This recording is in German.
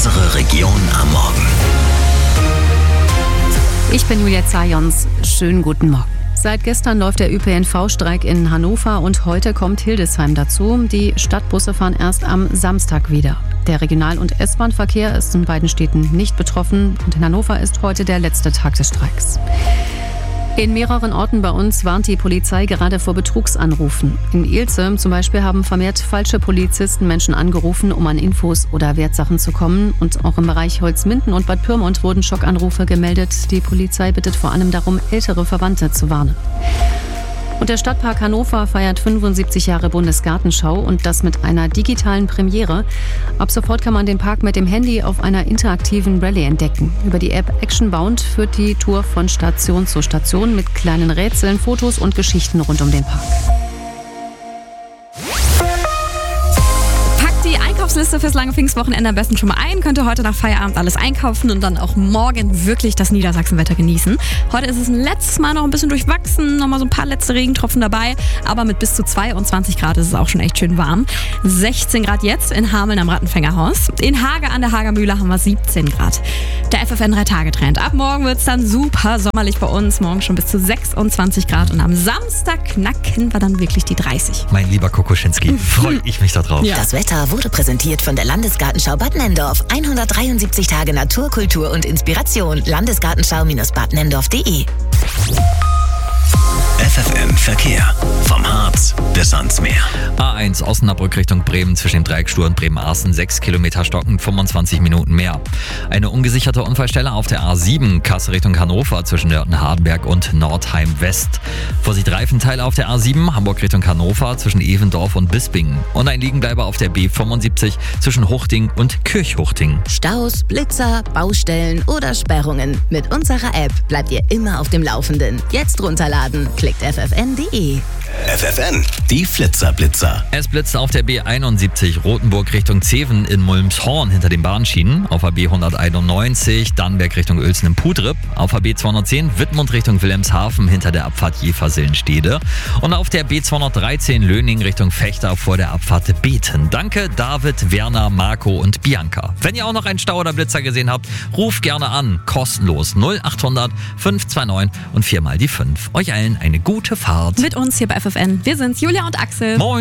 Unsere Region am Morgen. Ich bin Julia Zajons. Schönen guten Morgen. Seit gestern läuft der ÖPNV-Streik in Hannover und heute kommt Hildesheim dazu. Die Stadtbusse fahren erst am Samstag wieder. Der Regional- und S-Bahn-Verkehr ist in beiden Städten nicht betroffen und in Hannover ist heute der letzte Tag des Streiks. In mehreren Orten bei uns warnt die Polizei gerade vor Betrugsanrufen. In Ilze zum Beispiel haben vermehrt falsche Polizisten Menschen angerufen, um an Infos oder Wertsachen zu kommen. Und auch im Bereich Holzminden und Bad Pyrmont wurden Schockanrufe gemeldet. Die Polizei bittet vor allem darum, ältere Verwandte zu warnen. Und der Stadtpark Hannover feiert 75 Jahre Bundesgartenschau und das mit einer digitalen Premiere. Ab sofort kann man den Park mit dem Handy auf einer interaktiven Rallye entdecken. Über die App Actionbound führt die Tour von Station zu Station mit kleinen Rätseln, Fotos und Geschichten rund um den Park. Die Einkaufsliste fürs lange Pfingstwochenende am besten schon mal ein. Könnt ihr heute nach Feierabend alles einkaufen und dann auch morgen wirklich das Niedersachsenwetter genießen. Heute ist es ein letztes Mal noch ein bisschen durchwachsen, nochmal so ein paar letzte Regentropfen dabei. Aber mit bis zu 22 Grad ist es auch schon echt schön warm. 16 Grad jetzt in Hameln am Rattenfängerhaus. In Hage an der Hagermühle haben wir 17 Grad. Der FFN 3-Tage-Trend. Ab morgen wird es dann super sommerlich bei uns. Morgen schon bis zu 26 Grad. Und am Samstag knacken wir dann wirklich die 30. Mein lieber Kokoschinski, freue ich mich da drauf. Ja. Das Wetter wurde präsentiert von der Landesgartenschau Bad Nenndorf. 173 Tage Natur, Kultur und Inspiration. Landesgartenschau-badnenndorf.de. FFN Verkehr. Vom Harz bis ans Meer. A1 Osnabrück Richtung Bremen zwischen dem Dreieckstur und Bremen-Aßen 6 Kilometer stockend, 25 Minuten mehr. Eine ungesicherte Unfallstelle auf der A7 Kassel Richtung Hannover zwischen Nörten-Hardenberg und Nordheim West. Vorsicht Reifenteile auf der A7 Hamburg Richtung Hannover zwischen Evendorf und Bispingen. Und ein Liegenbleiber auf der B75 zwischen Huchting und Kirchhuchting. Staus, Blitzer, Baustellen oder Sperrungen. Mit unserer App bleibt ihr immer auf dem Laufenden. Jetzt runterladen. Klickt ffn.de. FFN, die Flitzerblitzer. Es blitzt auf der B71 Rothenburg Richtung Zeven in Mulmshorn hinter den Bahnschienen. Auf der B191 Dannenberg Richtung Uelzen im Pudrip. Auf der B210 Wittmund Richtung Wilhelmshaven hinter der Abfahrt Jeversillenstede. Und auf der B213 Löning Richtung Fechter vor der Abfahrt Beten. Danke David, Werner, Marco und Bianca. Wenn ihr auch noch einen Stau oder Blitzer gesehen habt, ruft gerne an. Kostenlos 0800 529 und 4 mal die 5. Euch allen eine gute Fahrt. Mit uns hier bei FFN. Wir sind's, Julia und Axel. Moin.